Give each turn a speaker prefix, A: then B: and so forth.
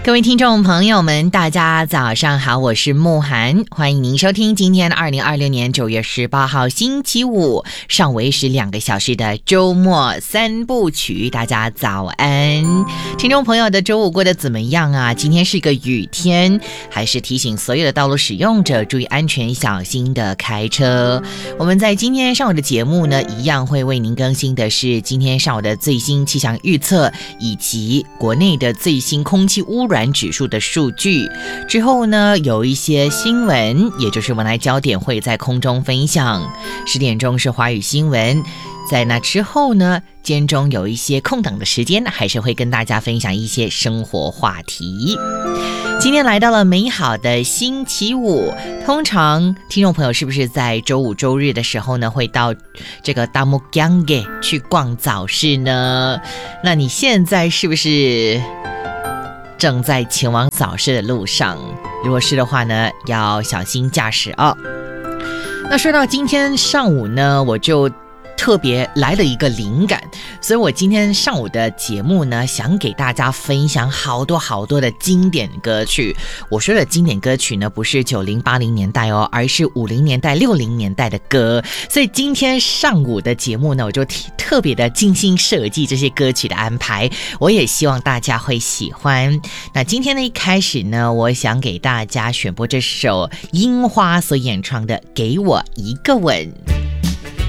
A: 各位听众朋友们，大家早上好，我是慕涵，欢迎您收听今天2026年9月18号星期五上午时2个小时的周末三部曲。大家早安，听众朋友的周五过得怎么样啊？今天是一个雨天，还是提醒所有的道路使用者注意安全，小心的开车。我们在今天上午的节目呢，一样会为您更新的是今天上午的最新气象预测，以及国内的最新空气污染指数的数据。之后呢，有一些新闻，也就是文莱焦点会在空中分享。10点钟是华语新闻，在那之后呢，间中有一些空档的时间，还是会跟大家分享一些生活话题。今天来到了美好的星期五，通常听众朋友是不是在周五周日的时候呢，会到这个大木江给去逛早市呢？那你现在是不是正在前往早市的路上？如果是的话呢，要小心驾驶哦。那说到今天上午呢，我就特别来了一个灵感，所以我今天上午的节目呢，想给大家分享好多的经典歌曲。我说的经典歌曲呢，不是90、80年代哦，而是50年代、60年代的歌。所以今天上午的节目呢，我就特别的精心设计这些歌曲的安排，我也希望大家会喜欢。那今天的一开始呢，我想给大家选播这首樱花所演唱的《给我一个吻》。